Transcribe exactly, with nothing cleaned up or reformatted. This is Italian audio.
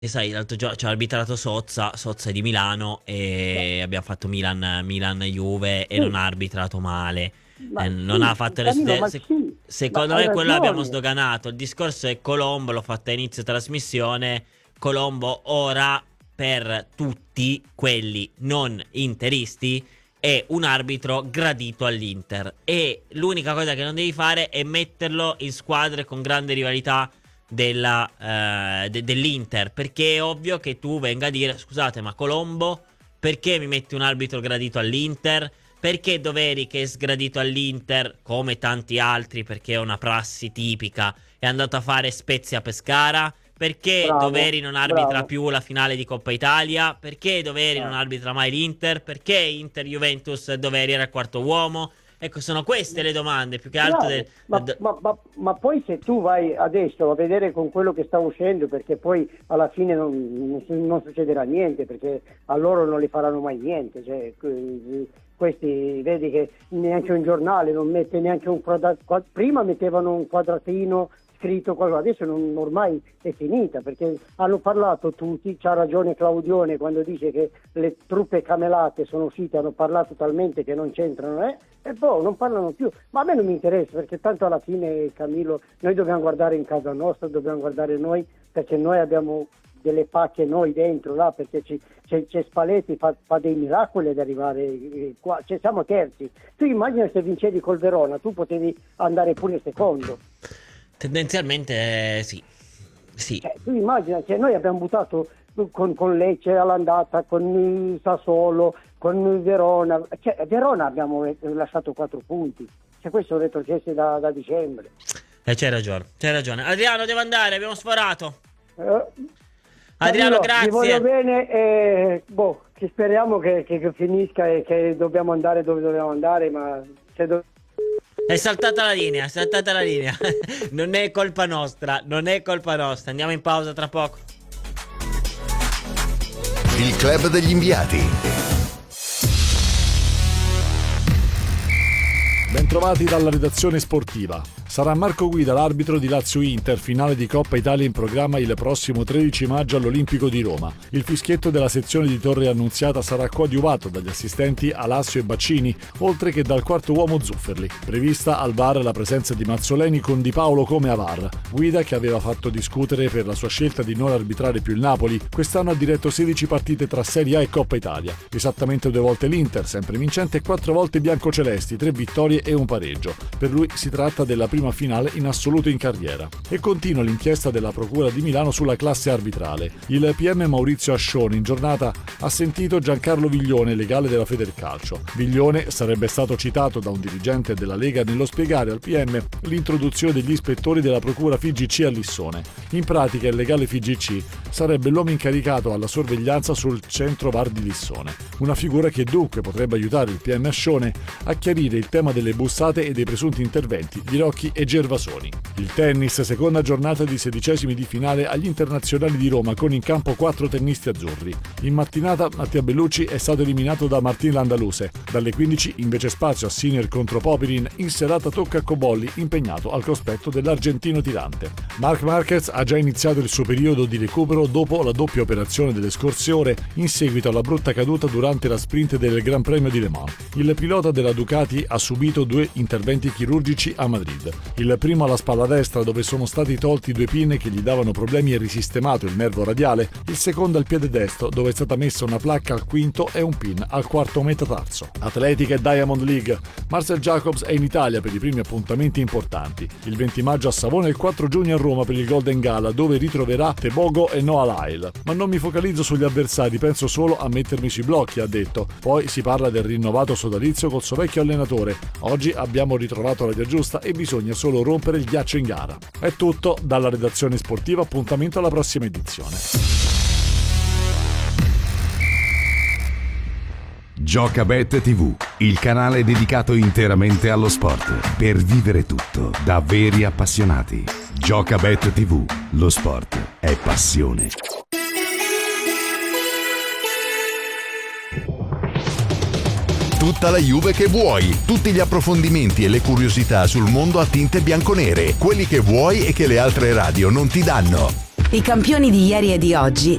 E sai, l'altro giorno ci ha arbitrato Sozza, Sozza è di Milano e abbiamo fatto Milan, Milan-Juve e non Sì, ha arbitrato male. ma Eh, non ha sì, fatto le... Camillo, de- ma se- sì, ma Secondo hai me quello abbiamo ragione. sdoganato. Il discorso è Colombo, l'ho fatta a inizio trasmissione. Colombo ora per tutti quelli non interisti è un arbitro gradito all'Inter. E l'unica cosa che non devi fare è metterlo in squadre con grande rivalità della, eh, de- dell'Inter, perché è ovvio che tu venga a dire: scusate, ma Colombo, perché mi metti un arbitro gradito all'Inter? Perché Doveri, che è sgradito all'Inter come tanti altri perché è una prassi tipica, è andato a fare Spezia Pescara? Perché Bravo, Doveri non arbitra bravo. più la finale di Coppa Italia? Perché Doveri non Ah. arbitra mai l'Inter? Perché Inter Juventus Doveri era il quarto uomo? Ecco, sono queste le domande, più che altro del... Bravo, ma, d- ma- ma- ma poi se tu vai adesso a vedere con quello che sta uscendo, perché poi alla fine non, non su- non succederà niente, perché a loro non li faranno mai niente, cioè, que- questi vedi che neanche un giornale non mette neanche un quadrato, prima mettevano un quadratino scritto qualcosa, adesso non- ormai è finita, perché hanno parlato tutti, c'ha ragione Claudione quando dice che le truppe camelate sono uscite, hanno parlato talmente che non c'entrano, eh? E poi non parlano più, ma a me non mi interessa, perché tanto alla fine, Camillo, noi dobbiamo guardare in casa nostra, dobbiamo guardare noi, perché noi abbiamo delle pacche noi dentro là, perché ci- c'è, c'è Spalletti, fa, fa dei miracoli ad arrivare eh, qua, cioè siamo terzi. Tu immagina se vincevi col Verona, tu potevi andare pure secondo. Tendenzialmente eh, sì, sì. Cioè, tu immagina, cioè, noi abbiamo buttato con, con Lecce all'andata, con il Sassuolo, con il Verona, cioè, a Verona abbiamo eh, lasciato quattro punti, cioè, questo sono retrocessi da, da dicembre. Eh, c'hai ragione, c'hai ragione. Adriano, devo andare, abbiamo sforato. Eh, Adriano, Camillo, vi voglio grazie. bene e boh, che speriamo che, che- che finisca e che dobbiamo andare dove dobbiamo andare, ma se do- È saltata la linea, è saltata la linea. Non è colpa nostra, non è colpa nostra. Andiamo in pausa tra poco. Il club degli inviati. Bentrovati dalla redazione sportiva. Sarà Marco Guida l'arbitro di Lazio-Inter, finale di Coppa Italia in programma il prossimo tredici maggio all'Olimpico di Roma. Il fischietto della sezione di Torre Annunziata sarà coadiuvato dagli assistenti Alassio e Baccini, oltre che dal quarto uomo Zufferli. Prevista al V A R la presenza di Mazzoleni con Di Paolo come a V A R. Guida, che aveva fatto discutere per la sua scelta di non arbitrare più il Napoli, quest'anno ha diretto sedici partite tra Serie A e Coppa Italia. Esattamente due volte l'Inter, sempre vincente, e quattro volte i biancocelesti, tre vittorie e un pareggio. Per lui si tratta della prima finale in assoluto in carriera. E continua l'inchiesta della Procura di Milano sulla classe arbitrale. Il P M Maurizio Ascioni in giornata ha sentito Giancarlo Viglione, legale della Federcalcio. Viglione sarebbe stato citato da un dirigente della Lega nello spiegare al P M l'introduzione degli ispettori della Procura F I G C a Lissone. In pratica il legale F I G C sarebbe l'uomo incaricato alla sorveglianza sul centro V A R di Lissone. Una figura che dunque potrebbe aiutare il P M Ascione a chiarire il tema delle bussate e dei presunti interventi di Rocchi e Gervasoni. Il tennis, seconda giornata di sedicesimi di finale agli internazionali di Roma con in campo quattro tennisti azzurri. In mattinata Mattia Bellucci è stato eliminato da Martin Landaluse. Dalle quindici invece spazio a Sinner contro Popirin, in serata tocca a Cobolli impegnato al cospetto dell'argentino tirante. Marc Marquez ha già iniziato il suo periodo di recupero dopo la doppia operazione delle scorse ore in seguito alla brutta caduta durante la sprint del Gran Premio di Le Mans. Il pilota della Ducati ha subito due interventi chirurgici a Madrid. Il primo alla spalla destra, dove sono stati tolti due pinne che gli davano problemi e risistemato il nervo radiale, il secondo al piede destro, dove è stata messa una placca al quinto e un pin al quarto metatarso. Atletica e Diamond League. Marcel Jacobs è in Italia per i primi appuntamenti importanti. Il venti maggio a Savona e il quattro giugno a Roma per il Golden Gala, dove ritroverà Tebogo e Noah Lyle. Ma non mi focalizzo sugli avversari, penso solo a mettermi sui blocchi, ha detto. Poi si parla del rinnovato sodalizio col suo vecchio allenatore. Oggi abbiamo ritrovato la via giusta e bisogna solo rompere il ghiaccio in gara. È tutto dalla redazione sportiva, appuntamento alla prossima edizione. Giocabet ti vu, il canale dedicato interamente allo sport, per vivere tutto da veri appassionati. Giocabet ti vu, lo sport è passione. Tutta la Juve che vuoi, tutti gli approfondimenti e le curiosità sul mondo a tinte bianconere, quelli che vuoi e che le altre radio non ti danno. I campioni di ieri e di oggi